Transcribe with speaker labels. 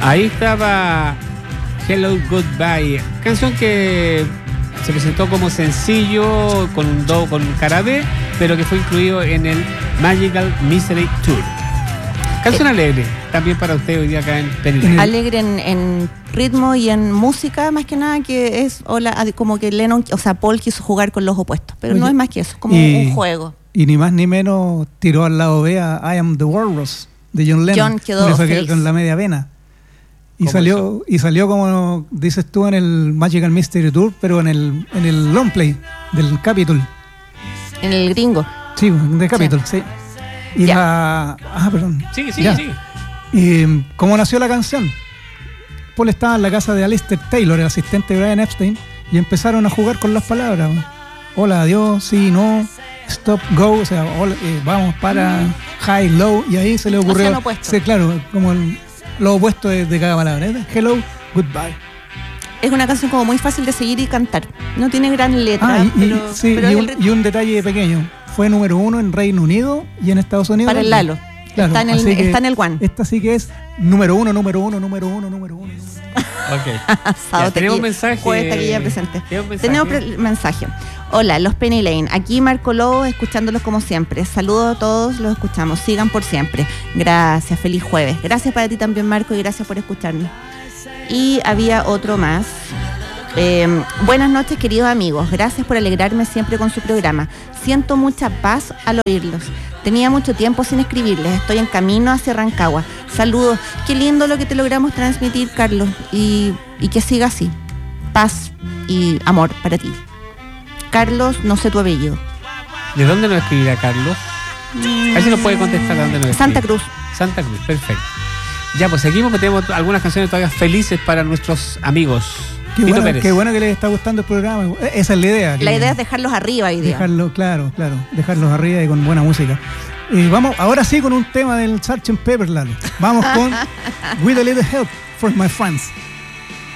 Speaker 1: Ahí estaba Hello Goodbye, canción que se presentó como sencillo con un do con cara B, pero que fue incluido en el Magical Mystery Tour. Canción alegre, también para usted hoy día acá en Penny.
Speaker 2: Alegre en ritmo y en música, más que nada, que es como que Lennon, o sea, Paul quiso jugar con los opuestos, pero no es más que eso, como un juego.
Speaker 3: Y ni más ni menos tiró al lado B a I Am the Walrus de John Lennon.
Speaker 2: John quedó feliz.
Speaker 3: Con la media vena. Y salió como dices tú en el Magical Mystery Tour, pero en el long play del Capitol.
Speaker 2: En el gringo.
Speaker 3: Sí, del Capitol, sí. Y perdón.
Speaker 1: Sí.
Speaker 3: Y cómo nació la canción. Paul estaba en la casa de Alistair Taylor, el asistente de Brian Epstein, y empezaron a jugar con las palabras. Hola, adiós, sí, no, stop, go, o sea, vamos para, high, low, y ahí se le ocurrió.
Speaker 2: O sea, lo opuesto.
Speaker 3: Sí, claro, como lo opuesto de cada palabra. Hello, goodbye.
Speaker 2: Es una canción como muy fácil de seguir y cantar. No tiene gran letra,
Speaker 3: y un detalle pequeño. Fue número 1 en Reino Unido y en Estados Unidos.
Speaker 2: Para el Lalo. Claro, está en el One.
Speaker 3: Esta sí que es número uno.
Speaker 1: Ok. Tenemos un mensaje.
Speaker 2: Tenemos mensaje. Hola, los Penny Lane. Aquí Marco Lobo, escuchándolos como siempre. Saludos a todos, los escuchamos. Sigan por siempre. Gracias, feliz jueves. Gracias para ti también, Marco, y gracias por escucharnos. Y había otro más. Buenas noches, queridos amigos. Gracias por alegrarme siempre con su programa. Siento mucha paz al oírlos. Tenía mucho tiempo sin escribirles. Estoy en camino hacia Rancagua. Saludos. Qué lindo lo que te logramos transmitir, Carlos. Y que siga así. Paz y amor para ti. Carlos, no sé tu apellido.
Speaker 1: ¿De dónde nos escribirá Carlos? A ver si nos puede contestar de dónde nos escribe.
Speaker 2: Santa Cruz.
Speaker 1: Santa Cruz, perfecto. Ya, pues seguimos, tenemos algunas canciones todavía felices para nuestros amigos.
Speaker 3: Qué bueno que les está gustando el programa. Esa es la idea.
Speaker 2: La idea es dejarlos arriba hoy día.
Speaker 3: Dejarlos arriba y con buena música. Vamos ahora sí con un tema del Sgt. Pepper, Lalo. Vamos con With a Little Help for My Friends.